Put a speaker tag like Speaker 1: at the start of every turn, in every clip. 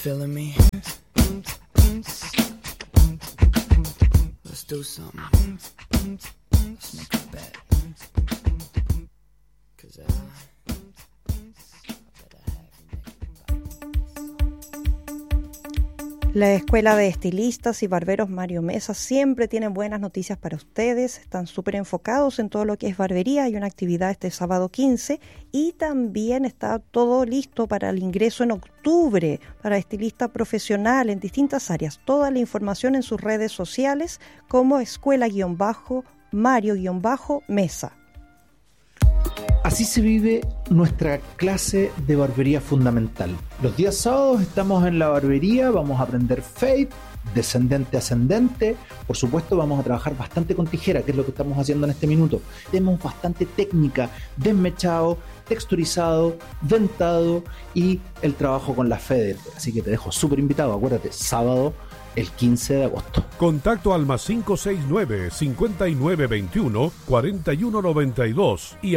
Speaker 1: feeling me? Let's do something. Let's make a bet. 'Cause I
Speaker 2: La Escuela de Estilistas y Barberos Mario Mesa siempre tienen buenas noticias para ustedes. Están súper enfocados en todo lo que es barbería. Hay una actividad este sábado 15 y también está todo listo para el ingreso en octubre para estilista profesional en distintas áreas. Toda la información en sus redes sociales como Escuela-Mario-Mesa.
Speaker 3: Así se vive nuestra clase de barbería fundamental. Los días sábados estamos en la barbería, vamos a aprender fade, descendente ascendente. Por supuesto vamos a trabajar bastante con tijera, que es lo que estamos haciendo en este minuto. Tenemos bastante técnica, desmechado, texturizado, dentado y el trabajo con la feather. Así que te dejo súper invitado, acuérdate, sábado el 15 de agosto.
Speaker 4: Contacto al +569-5921-4192 y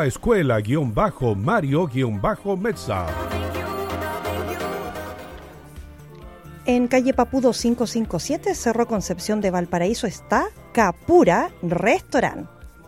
Speaker 4: @escuela-mario-mesa.
Speaker 2: En calle Papudo 557, Cerro Concepción de Valparaíso, está Capura Restaurant.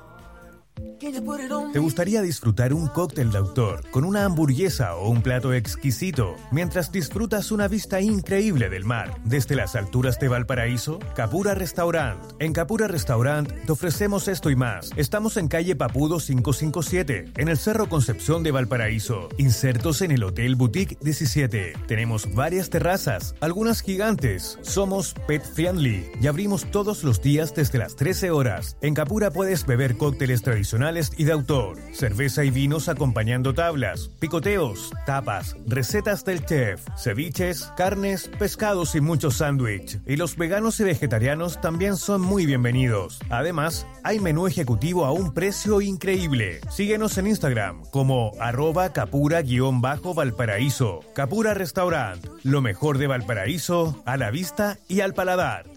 Speaker 5: ¿Te gustaría disfrutar un cóctel de autor con una hamburguesa o un plato exquisito mientras disfrutas una vista increíble del mar desde las alturas de Valparaíso? Capura Restaurant. En Capura Restaurant te ofrecemos esto y más. Estamos en calle Papudo 557, en el Cerro Concepción de Valparaíso, insertos en el Hotel Boutique 17. Tenemos varias terrazas, algunas gigantes. Somos pet friendly y abrimos todos los días desde las 13 horas. En Capura puedes beber cócteles tradicionales y de autor, cerveza y vinos acompañando tablas, picoteos, tapas, recetas del chef, ceviches, carnes, pescados y muchos sándwich. Y los veganos y vegetarianos también son muy bienvenidos. Además, hay menú ejecutivo a un precio increíble. Síguenos en Instagram como @capura_Valparaíso. Capura Restaurant, lo mejor de Valparaíso a la vista y al paladar.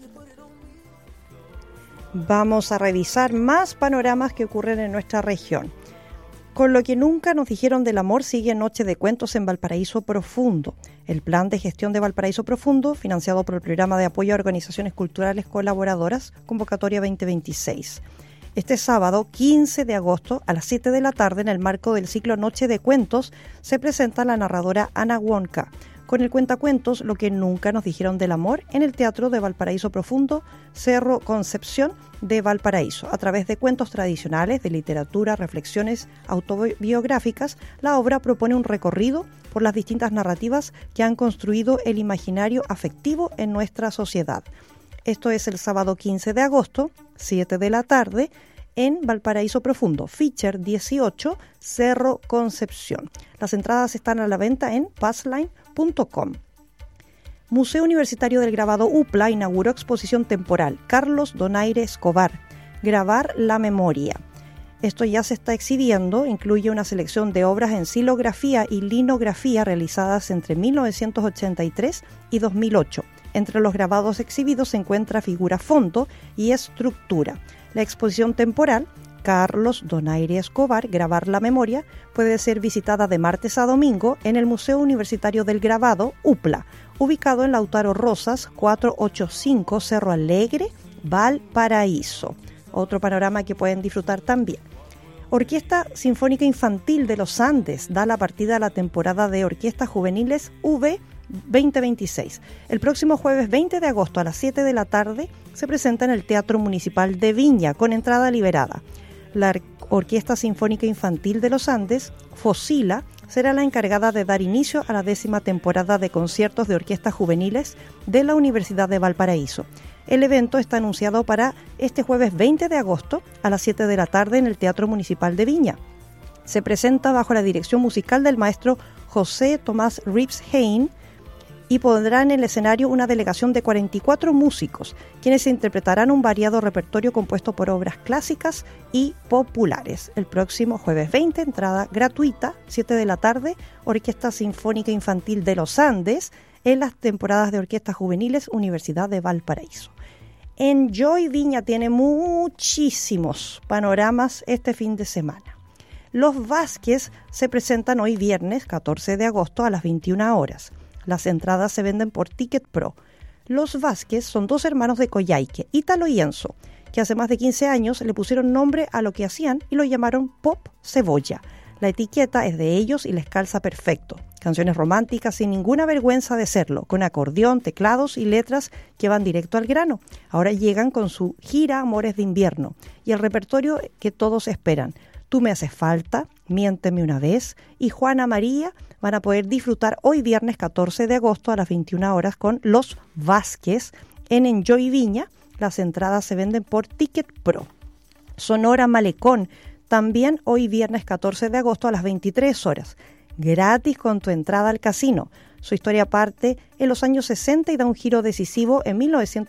Speaker 2: Vamos a revisar más panoramas que ocurren en nuestra región. Con lo que nunca nos dijeron del amor, sigue Noche de Cuentos en Valparaíso Profundo. El plan de gestión de Valparaíso Profundo, financiado por el Programa de Apoyo a Organizaciones Culturales Colaboradoras, convocatoria 2026. Este sábado, 15 de agosto, a las 7 de la tarde, en el marco del ciclo Noche de Cuentos, se presenta la narradora Ana Wonka, con el cuentacuentos Lo que nunca nos dijeron del amor, en el Teatro de Valparaíso Profundo, Cerro Concepción de Valparaíso. A través de cuentos tradicionales, de literatura, reflexiones autobiográficas, la obra propone un recorrido por las distintas narrativas que han construido el imaginario afectivo en nuestra sociedad. Esto es el sábado 15 de agosto, 7 de la tarde, en Valparaíso Profundo, Fischer 18, Cerro Concepción. Las entradas están a la venta en passline.com. Museo Universitario del Grabado UPLA inauguró exposición temporal Carlos Donaire Escobar, Grabar la Memoria. Esto ya se está exhibiendo, incluye una selección de obras en silografía y linografía realizadas entre 1983 y 2008. Entre los grabados exhibidos se encuentra figura fondo y estructura. La exposición temporal Carlos Donaire Escobar, Grabar la Memoria, puede ser visitada de martes a domingo en el Museo Universitario del Grabado, UPLA, ubicado en Lautaro Rosas, 485 Cerro Alegre, Valparaíso. Otro panorama que pueden disfrutar también. Orquesta Sinfónica Infantil de los Andes da la partida a la temporada de orquestas juveniles V 2026. El próximo jueves 20 de agosto a las 7 de la tarde se presenta en el Teatro Municipal de Viña con entrada liberada. La Orquesta Sinfónica Infantil de los Andes, Fosila, será la encargada de dar inicio a la 10ª temporada de conciertos de orquestas juveniles de la Universidad de Valparaíso. El evento está anunciado para este jueves 20 de agosto a las 7 de la tarde en el Teatro Municipal de Viña. Se presenta bajo la dirección musical del maestro José Tomás Rips Hein y pondrá en el escenario una delegación de 44 músicos, quienes interpretarán un variado repertorio compuesto por obras clásicas y populares. El próximo jueves 20, entrada gratuita, 7 de la tarde, Orquesta Sinfónica Infantil de los Andes, en las temporadas de orquestas juveniles Universidad de Valparaíso. Enjoy Viña tiene muchísimos panoramas este fin de semana. Los Vázquez se presentan hoy viernes 14 de agosto a las 21 horas. Las entradas se venden por Ticket Pro. Los Vázquez son 2 hermanos de Coyhaique, Ítalo y Enzo, que hace más de 15 años le pusieron nombre a lo que hacían y lo llamaron Pop Cebolla. La etiqueta es de ellos y les calza perfecto. Canciones románticas sin ninguna vergüenza de serlo, con acordeón, teclados y letras que van directo al grano. Ahora llegan con su gira Amores de Invierno y el repertorio que todos esperan. Tú me haces falta, Miénteme una vez y Juana María van a poder disfrutar hoy viernes 14 de agosto a las 21 horas con Los Vázquez en Enjoy Viña. Las entradas se venden por Ticket Pro. Sonora Malecón, también hoy viernes 14 de agosto a las 23 horas. Gratis con tu entrada al casino. Su historia parte en los años 60 y da un giro decisivo en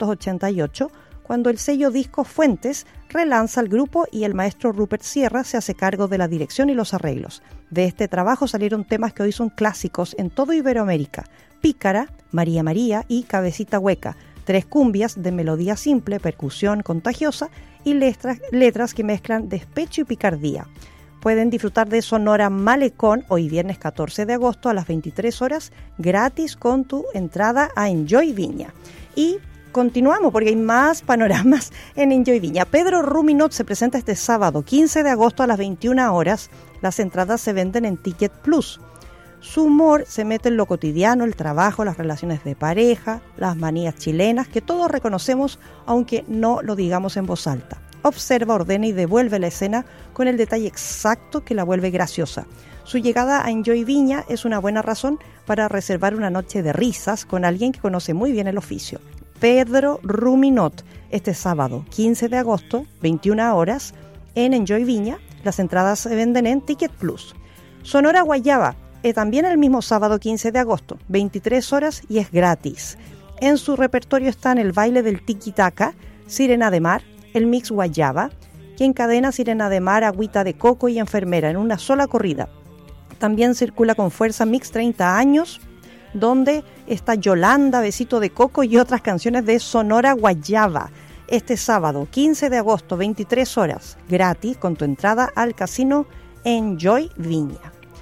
Speaker 2: 1988, cuando el sello Discos Fuentes relanza el grupo y el maestro Rupert Sierra se hace cargo de la dirección y los arreglos. De este trabajo salieron temas que hoy son clásicos en todo Iberoamérica: Pícara, María María y Cabecita Hueca. 3 cumbias de melodía simple, percusión contagiosa y letras que mezclan despecho y picardía. Pueden disfrutar de Sonora Malecón hoy viernes 14 de agosto a las 23 horas, gratis con tu entrada a Enjoy Viña. Y continuamos porque hay más panoramas en Enjoy Viña. Pedro Ruminot se presenta este sábado 15 de agosto a las 21 horas. Las entradas se venden en Ticket Plus. Su humor se mete en lo cotidiano, el trabajo, las relaciones de pareja, las manías chilenas que todos reconocemos aunque no lo digamos en voz alta. Observa, ordena y devuelve la escena con el detalle exacto que la vuelve graciosa. Su llegada a Enjoy Viña es una buena razón para reservar una noche de risas con alguien que conoce muy bien el oficio. Pedro Ruminot, este sábado 15 de agosto, 21 horas, en Enjoy Viña. Las entradas se venden en Ticket Plus. Sonora Guayaba, también el mismo sábado 15 de agosto, 23 horas y es gratis. En su repertorio están el baile del tiki-taka, Sirena de Mar, el mix Guayaba, que encadena Sirena de Mar, Agüita de Coco y Enfermera en una sola corrida. También circula con fuerza Mix 30 años, donde está Yolanda, Besito de Coco y otras canciones de Sonora Guayaba. Este sábado 15 de agosto, 23 horas, gratis con tu entrada al casino Enjoy Viña.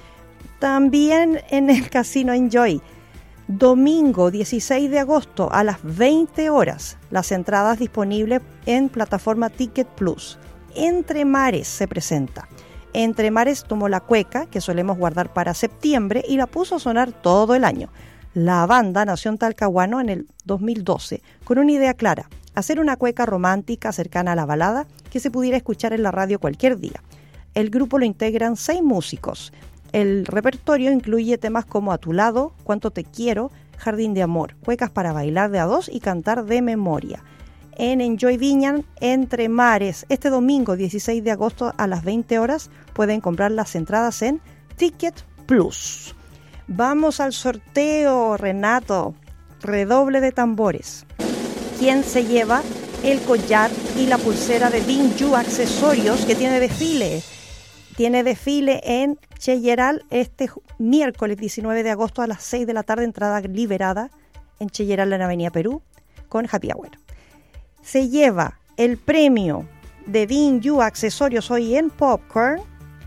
Speaker 2: También en el casino Enjoy, domingo 16 de agosto a las 20 horas, las entradas disponibles en plataforma Ticket Plus. Entre Mares se presenta. Entre Mares tomó la cueca que solemos guardar para septiembre y la puso a sonar todo el año. La banda nació en Talcahuano en el 2012 con una idea clara: hacer una cueca romántica cercana a la balada que se pudiera escuchar en la radio cualquier día. El grupo lo integran 6 músicos. El repertorio incluye temas como A tu lado, Cuánto te quiero, Jardín de amor, cuecas para bailar de a 2 y cantar de memoria. En Enjoy Viña, Entre Mares, este domingo 16 de agosto a las 20 horas pueden comprar las entradas en Ticket Plus. Vamos al sorteo, Renato. Redoble de tambores. ¿Quién se lleva el collar y la pulsera de Binju Accesorios que tiene desfile? Tiene desfile en Cheyeral este miércoles 19 de agosto a las 6 de la tarde, entrada liberada en Cheyeral en Avenida Perú con Happy Hour. Se lleva el premio de Binju Accesorios hoy en Popcorn,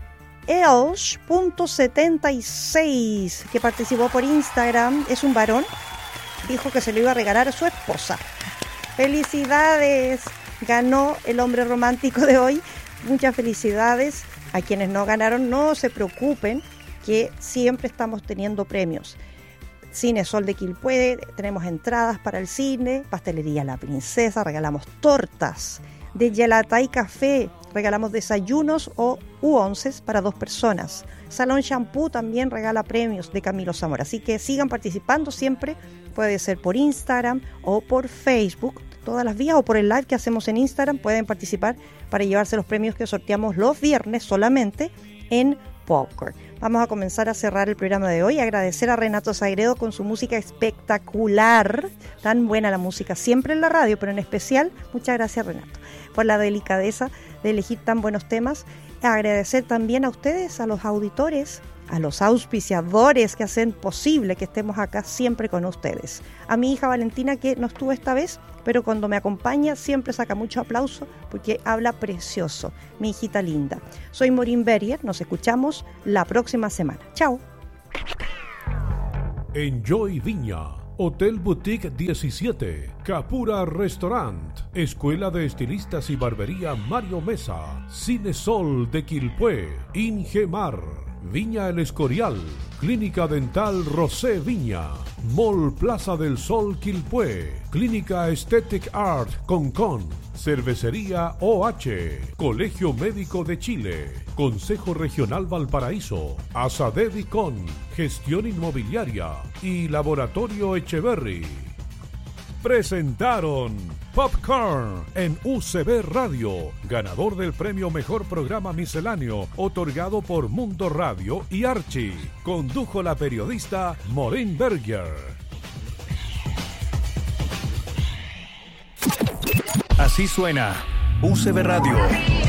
Speaker 2: Elsh.76, que participó por Instagram, es un varón, dijo que se lo iba a regalar a su esposa. ¡Felicidades! Ganó el hombre romántico de hoy. Muchas felicidades. A quienes no ganaron, no se preocupen, que siempre estamos teniendo premios. Cine Sol de Quilpué, tenemos entradas para el cine, Pastelería La Princesa, regalamos tortas. De Gelatay Café, regalamos desayunos o U11s para 2 personas. Salón Shampoo también regala premios de Camilo Zamora. Así que sigan participando siempre, puede ser por Instagram o por Facebook, todas las vías, o por el live que hacemos en Instagram pueden participar para llevarse los premios que sorteamos los viernes solamente en Popcorn. Vamos a comenzar a cerrar el programa de hoy. Agradecer a Renato Sagredo con su música espectacular. Tan buena la música siempre en la radio, pero en especial, muchas gracias, Renato, por la delicadeza de elegir tan buenos temas. Agradecer también a ustedes, a los auditores, a los auspiciadores que hacen posible que estemos acá siempre con ustedes. A mi hija Valentina, que no estuvo esta vez, pero cuando me acompaña siempre saca mucho aplauso porque habla precioso, mi hijita linda. Soy Maureen Berrier, nos escuchamos la próxima semana. Chao.
Speaker 4: Enjoy Viña, Hotel Boutique 17, Capura Restaurant, Escuela de Estilistas y Barbería Mario Mesa, Cine Sol de Quilpué, Ingemar, Viña El Escorial, Clínica Dental Rosé Viña, Mall Plaza del Sol Quilpué, Clínica Aesthetic Art Concon, Cervecería OH, Colegio Médico de Chile, Consejo Regional Valparaíso, Asadedicon, Gestión Inmobiliaria y Laboratorio Echeverry. Presentaron Popcorn en UCB Radio, ganador del premio Mejor Programa Misceláneo, otorgado por Mundo Radio y Archie. Condujo la periodista Maureen Berger.
Speaker 5: Así suena UCB Radio.